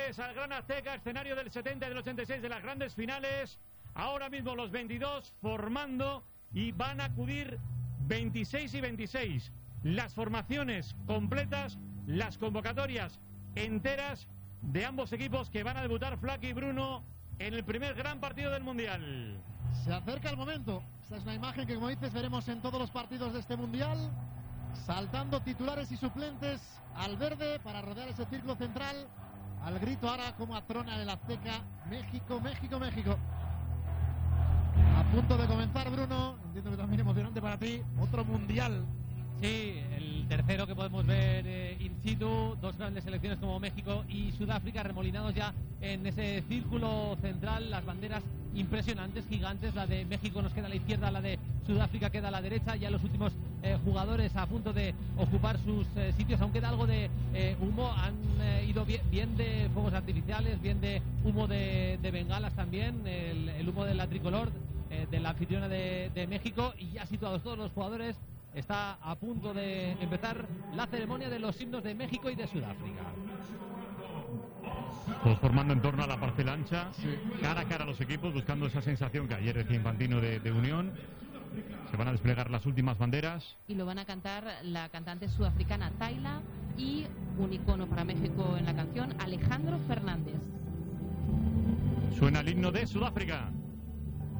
ustedes al Gran Azteca, escenario del 70 y del 86 de las grandes finales. Ahora mismo los 22 formando y van a acudir 26 y 26. Las formaciones completas, las convocatorias enteras de ambos equipos que van a debutar Flaky y Bruno en el primer gran partido del Mundial. Se acerca el momento. Esta es una imagen que, como dices, veremos en todos los partidos de este Mundial. Saltando titulares y suplentes al verde para rodear ese círculo central. Al grito ahora como atrona el Azteca. México, México, México. A punto de comenzar, Bruno. Entiendo que también emocionante para ti. Otro Mundial. Sí, el tercero que podemos ver in situ. Dos grandes selecciones como México y Sudáfrica remolinados ya en ese círculo central. Las banderas impresionantes, gigantes. La de México nos queda a la izquierda, la de Sudáfrica queda a la derecha. Ya los últimos jugadores a punto de ocupar sus sitios. Aún queda algo de humo. Han ido bien de fuegos artificiales, bien de humo de bengalas también. El humo de la tricolor de la anfitriona de México. Y ya situados todos los jugadores, está a punto de empezar la ceremonia de los himnos de México y de Sudáfrica. Todos formando en torno a la parcela ancha, cara a cara a los equipos, buscando esa sensación que ayer decía Infantino de unión. Se van a desplegar las últimas banderas. Y lo van a cantar la cantante sudafricana Tayla y un icono para México en la canción, Alejandro Fernández. Suena el himno de Sudáfrica.